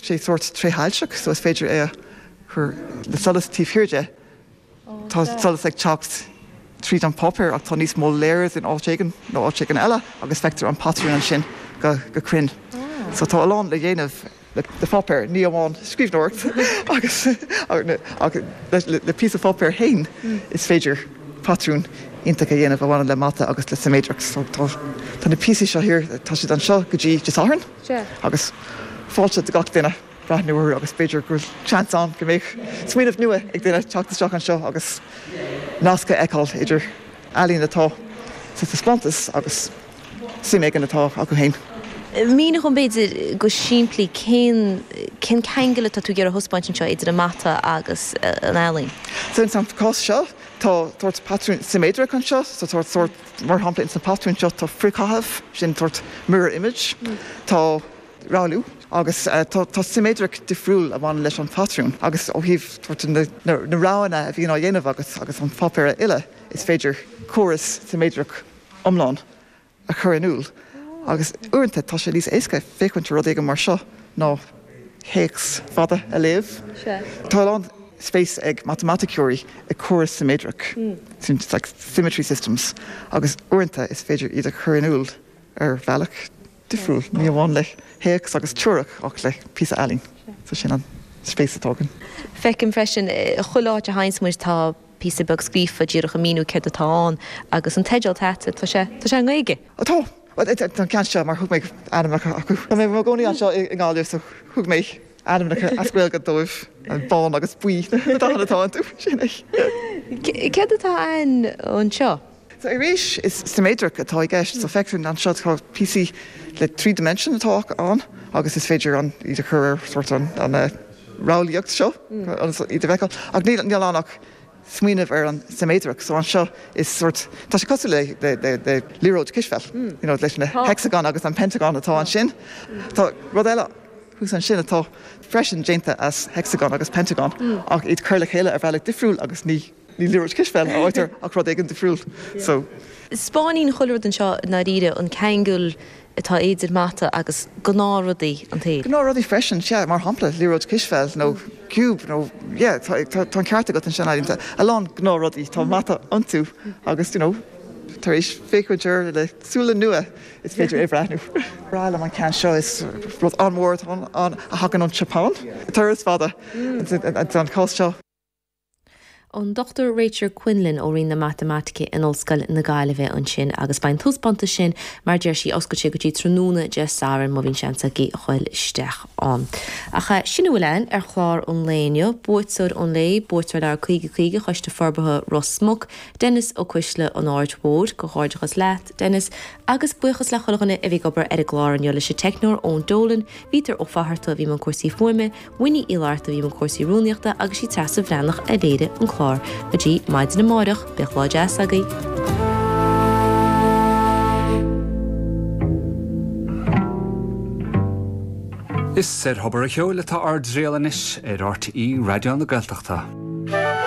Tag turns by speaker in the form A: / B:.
A: sé sort tre heilseach, so is féidir chur le solas tíhhirirde tá solas ag techt tríd an popper ach tá níos mó léirs in áitégan nó áitégan eile agus feictar an patrún an sin go crin. So tá aláin le dhéanamh le popper ní amháin scríbhnóirt agus le pí a popper hain is féidir patrún intacha dhéanamh bhhaine le mata agus le saméideach tá na pí seo hir tá si an seo go dtí de áhann agus fáilte de gach duine brathniúir agus féidir gur seanán go méid smaoinmh nua ag duine teachtasteach an seo agus nasca eáil idir ealaíon atá sa spontas agus simégan atá a go hain.
B: Mína chun beidir go siimplí cén ceangaile tá tú gur a thuspáintin seo idir a mata agus an ealaín.
A: So in san cás seo tá tuairt patrún siméideach an seo, so tuairt mar hampla in san patrún seo tá fricathbh sin tuairt mirror image tá ráú agus tá siméideach difriúil a bhain leis an patrún agus ó híh tuairt na rána a bhíon á dhéanamh agus an popéire ile is féidir choras siméideach omláin a chur anúil. Agus uanta tá sé lís éca fécuinte rud ag mar seo ná héics fada a léamh. Tá an spéis ag mathematicúirí a choras siméideach like symmetry systems agus uanta is féidir iad a churanúil ar bhealach difriúil ní bháin le héics agus túireach ach le pí ealaín so sin an spéis atágan.
B: Fecin freisin choláid a hains tá pí bug scrífa ddíireach a míú ce atáin agus an teideal teta tá sé an gaige.
A: Atá. Tá cean seo mar thug méid Adamach acu. Tá mé mar gcóí an seo i ngáir so thug méid Adamach ascuil go dóibh an bán agus buí atá tú sin.
B: Ce atá an seo?
A: So I rééis is siméideach atá i gceist so feictún an seo tá PC le 3 dimension atá an agus is féidir an iad chur sort an rálaíocht seo iad bheáil ach níl annach smaoinmh ar an siméideach so an seo is sort tá sé cosú le líróid cisfeil leis na hexagon agus an pentagon atá an sin. Tá rud eile hús an sin atá freisin dénta as hexagon agus pentagon ach iad chuir le chéile ar bhealach difriúil agus ní líróid cisfeil áitar ach rud éigen difriúil. So
B: Spáín choilead an seo na ríide an ceangail atá idir mata agus gnárudaí an taobh.
A: Gnárudaí freisin mar hampla líróid cisfeil nó cube nó tá cearta go an sin áidirnta a lán gnárudaí tá mata antú agus tar éis fécuidir le súla nua is féidir éhreithnú. Ráile an cean seo is rud anmór an a hagan an Japan. Tar is fada an cás seo.
B: An Dr. Rachel Quinlan ó rion na mathematici in Ollscoil na Gaillimhe an sin agus bain túspanta sin mar deir sí oscailte go dtí trúna de saran má bhín seansa í chuil isteach an. Acha sinna bhfuil ar chlár ón léineo, buirtear ón lé, buirtear ar chuige chuiste forbathe Rossmog, Dennis ó Cuisle an áirt bód go háidechas leat, Dennis agus buchas le chulaganna a bhí gobar ar a glár an le sé technór ón dólan, vítar ó faharta bhí man cuasaí fuime, Winnie Ilarta bhí man cuasaí rúneachta agus sí trasa bhrenach a réide an chlár. Bidí maid na máireach beaghlá deas agaí.
C: Is hobar a cheol le tá ard réalanis ar RTE Radio na Gaeltachta.